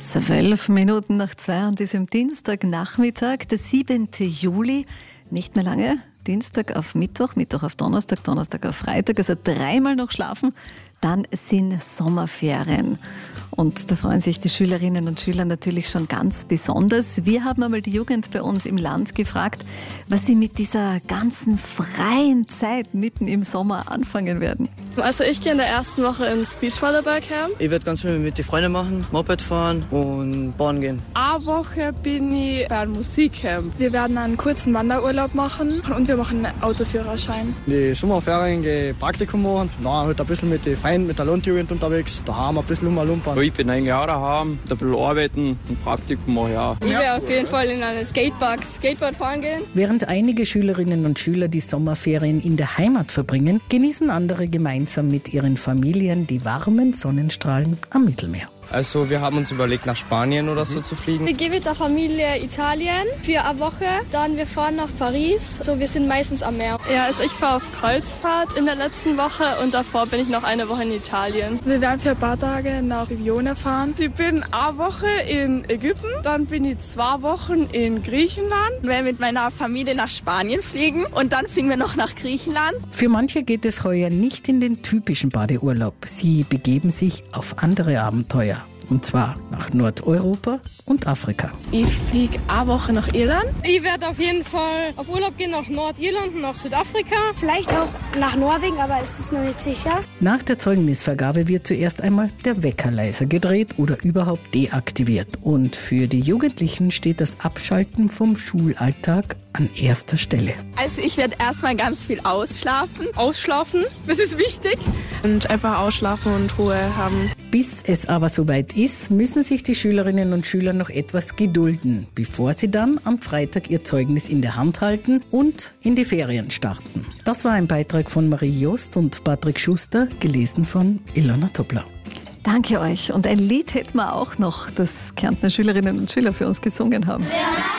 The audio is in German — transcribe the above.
12:12 an diesem Dienstagnachmittag, der 7. Juli. Nicht mehr lange. Dienstag auf Mittwoch, Mittwoch auf Donnerstag, Donnerstag auf Freitag. Also dreimal noch schlafen, dann sind Sommerferien. Und da freuen sich die Schülerinnen und Schüler natürlich schon ganz besonders. Wir haben einmal die Jugend bei uns im Land gefragt, was sie mit dieser ganzen freien Zeit mitten im Sommer anfangen werden. Also ich gehe in der ersten Woche ins Beachvolleyballcamp. Ich werde ganz viel mit den Freunden machen, Moped fahren und baden gehen. Eine Woche bin ich beim Musikcamp. Wir werden einen kurzen Wanderurlaub machen und wir machen einen Autoführerschein. In die Sommerferien gehe ich Praktikum machen, dann halt ein bisschen mit den Freunden, mit der Landjugend unterwegs, daheim ein bisschen umlumpern. Ich bin eigentlich auch daheim, ein bisschen arbeiten und Praktikum mache ich auch. Ich werde auf jeden Fall in einen Skatepark Skateboard fahren gehen. Während einige Schülerinnen und Schüler die Sommerferien in der Heimat verbringen, genießen andere gemeinsam mit ihren Familien die warmen Sonnenstrahlen am Mittelmeer. Also wir haben uns überlegt, nach Spanien oder so zu fliegen. Wir gehen mit der Familie Italien für eine Woche. Dann wir fahren nach Paris. So, wir sind meistens am Meer. Ja, also ich fahre auf Kreuzfahrt in der letzten Woche und davor bin ich noch eine Woche in Italien. Wir werden für ein paar Tage nach Rivione fahren. Ich bin eine Woche in Ägypten, dann bin ich 2 Wochen in Griechenland. Wir werden mit meiner Familie nach Spanien fliegen und dann fliegen wir noch nach Griechenland. Für manche geht es heuer nicht in den typischen Badeurlaub. Sie begeben sich auf andere Abenteuer. Und zwar nach Nordeuropa und Afrika. Ich fliege eine Woche nach Irland. Ich werde auf jeden Fall auf Urlaub gehen nach Nordirland und nach Südafrika. Vielleicht auch nach Norwegen, aber es ist noch nicht sicher. Nach der Zeugnisvergabe wird zuerst einmal der Wecker leiser gedreht oder überhaupt deaktiviert. Und für die Jugendlichen steht das Abschalten vom Schulalltag an erster Stelle. Also ich werde erstmal ganz viel ausschlafen. Ausschlafen, das ist wichtig. Und einfach ausschlafen und Ruhe haben. Bis es aber soweit ist, müssen sich die Schülerinnen und Schüler noch etwas gedulden, bevor sie dann am Freitag ihr Zeugnis in der Hand halten und in die Ferien starten. Das war ein Beitrag von Marie Jost und Patrick Schuster, gelesen von Ilona Toppler. Danke euch. Und ein Lied hätten wir auch noch, das Kärntner Schülerinnen und Schüler für uns gesungen haben.